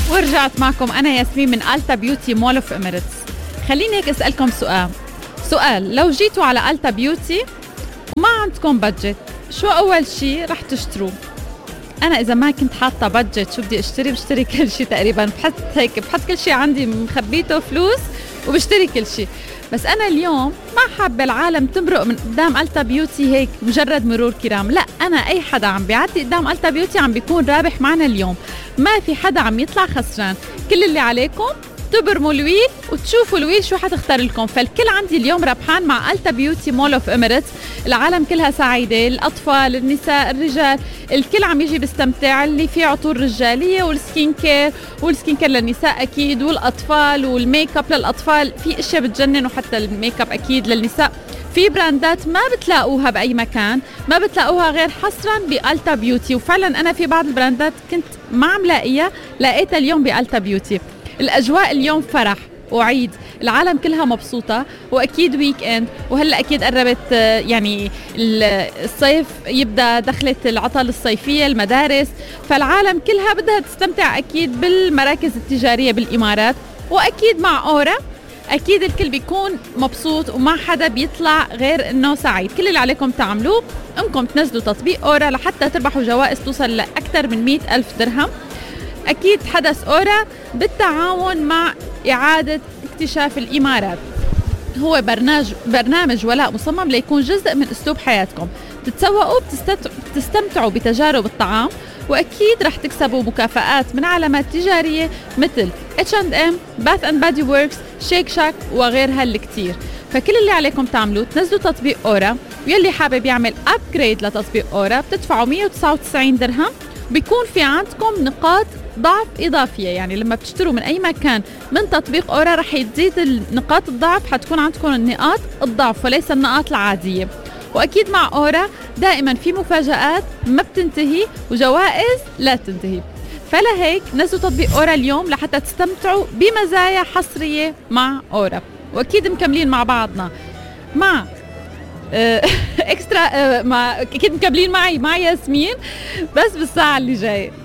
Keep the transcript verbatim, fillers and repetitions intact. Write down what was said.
ورجعت معكم أنا ياسمين من ألتا بيوتي مول اوف إميريتس. خليني هيك أسألكم سؤال سؤال لو جيتوا على ألتا بيوتي وما عندكم بادجت، شو أول شي رح تشتروه؟ أنا إذا ما كنت حاطة بادجت شو بدي أشتري؟ بشتري كل شي تقريبا، بحط هيك بحط كل شي عندي مخبيته فلوس وبشتري كل شي. بس أنا اليوم ما حابة العالم تمرق من قدام ألتا بيوتي هيك مجرد مرور كرام، لا، أنا أي حدا عم بيعدي قدام ألتا بيوتي عم بيكون رابح معنا اليوم، ما في حدا عم يطلع خسران. كل اللي عليكم تبرموا الويل وتشوفوا الويل شو حتختار لكم. فالكل عندي اليوم ربحان مع ألتا بيوتي مول اوف إميريتس. العالم كلها سعيدة، الأطفال، النساء، الرجال، الكل عم يجي بيستمتع. اللي فيه عطور رجالية والسكين كير، والسكين كير للنساء أكيد، والأطفال والميك اب للأطفال، في اشياء بتجنن، وحتى الميك اب أكيد للنساء. في براندات ما بتلاقوها بأي مكان، ما بتلاقوها غير حصرا بألتا بيوتي. وفعلا أنا في بعض البراندات كنت ما عم لاقيها، لقيتها اليوم بألتا بيوتي. الأجواء اليوم فرح وعيد، العالم كلها مبسوطة، وأكيد ويك إند، وهلأ أكيد قربت يعني الصيف يبدأ، دخلت العطل الصيفية، المدارس، فالعالم كلها بدها تستمتع أكيد بالمراكز التجارية بالإمارات، وأكيد مع أورا أكيد الكل بيكون مبسوط وما حدا بيطلع غير إنه سعيد. كل اللي عليكم تعملوه إنكم تنزلوا تطبيق أورا لحتى تربحوا جوائز توصل لأكثر من مئة ألف درهم. أكيد حدث أورا بالتعاون مع إعادة اكتشاف الإمارات، هو برنامج برنامج ولاء مصمم ليكون جزء من أسلوب حياتكم. بتتسوقوا، بتستمتعوا بتجارب الطعام، وأكيد رح تكسبوا مكافآت من علامات تجارية مثل إتش أند إم، باث أند بادي ووركس، شيك شاك وغيرها الكتير. فكل اللي عليكم تعملوه تنزلوا تطبيق أورا، ويلي حابب يعمل أبجريد لتطبيق أورا بتدفعوا مئة وتسعة وتسعين درهم، بيكون في عندكم نقاط ضعف إضافية. يعني لما بتشتروا من أي مكان من تطبيق أورا رح يزيد النقاط الضعف، حتكون عندكم النقاط الضعف وليس النقاط العادية. وأكيد مع أورا دائما في مفاجآت ما بتنتهي وجوائز لا تنتهي. فلهيك نزلوا تطبيق أورا اليوم لحتى تستمتعوا بمزايا حصرية مع أورا. وأكيد مكملين مع بعضنا مع اكسترا، مع اكيد مكملين معي مع ياسمين بس بالساعة اللي جاي.